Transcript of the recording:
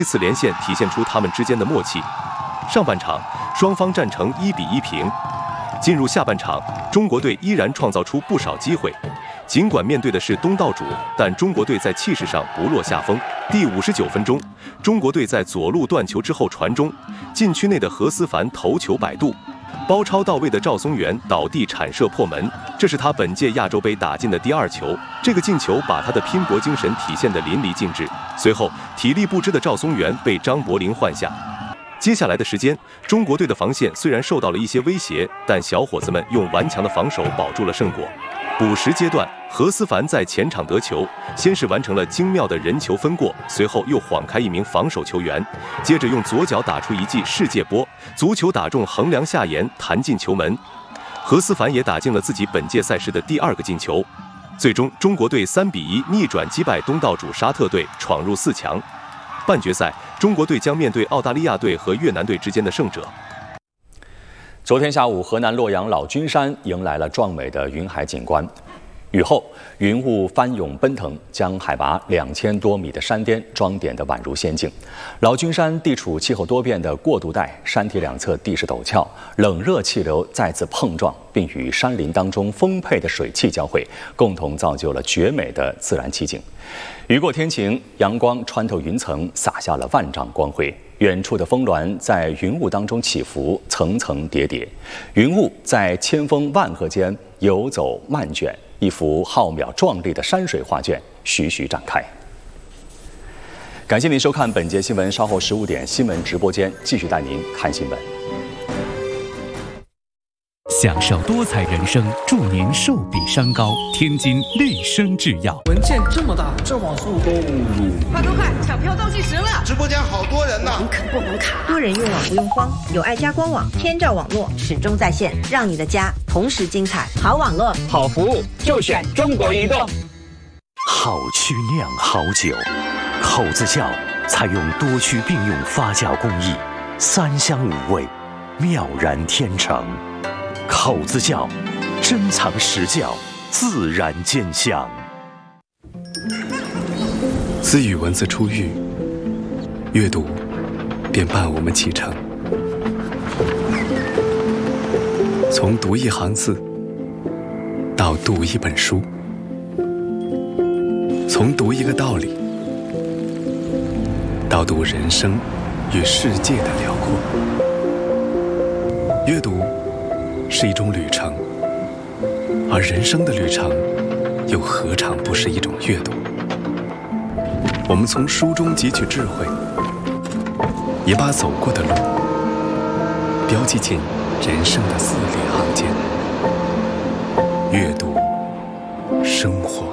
这次连线体现出他们之间的默契。上半场双方战成1-1平，进入下半场，中国队依然创造出不少机会。尽管面对的是东道主，但中国队在气势上不落下风。第59分钟，中国队在左路断球之后传中，禁区内的何思凡头球摆渡，包抄到位的赵松元倒地铲射破门，这是他本届亚洲杯打进的第2球。这个进球把他的拼搏精神体现得淋漓尽致。随后，体力不支的赵松元被张伯苓换下。接下来的时间，中国队的防线虽然受到了一些威胁，但小伙子们用顽强的防守保住了胜果。补时阶段，何思凡在前场得球，先是完成了精妙的人球分过，随后又晃开一名防守球员，接着用左脚打出一记世界波，足球打中横梁下沿，弹进球门。何思凡也打进了自己本届赛事的第2个进球。最终，中国队3-1逆转击败东道主沙特队，闯入4强。半决赛，中国队将面对澳大利亚队和越南队之间的胜者。 昨天下午，河南洛阳老君山迎来了壮美的云海景观。雨后，云雾翻涌奔腾，将海拔2000多米的山巅装点得宛如仙境。老君山地处气候多变的过渡带，山体两侧地势陡峭，冷热气流再次碰撞，并与山林当中丰沛的水汽交汇，共同造就了绝美的自然奇景。雨过天晴，阳光穿透云层，洒下了万丈光辉。远处的峰峦在云雾当中起伏，层层叠叠，云雾在千峰万壑间游走漫卷，一幅浩渺壮丽的山水画卷徐徐展开。感谢您收看本节新闻，稍后15点新闻直播间继续带您看新闻。 享受多彩人生，祝您寿比山高。天津绿生制药， 文件这么大，这网速都快快快，抢票倒计时了！ 直播间好多人呢， 红卡不红卡？ 多人用网不用慌，有爱家官网，天照网络始终在线，让你的家同时精彩。好网络， 好服务，就选中国移动。 好曲酿好酒，口子窖采用多区并用发酵工艺，3香5味，妙然天成。口子窖，珍藏实窖，自然见香。 自与文字初遇，阅读便伴我们启程。从读一行字，到读一本书；从读一个道理，到读人生与世界的辽阔。阅读是一种旅程，而人生的旅程又何尝不是一种阅读？我们从书中汲取智慧，也把走过的路标记进人生的字里行间。阅读，生活。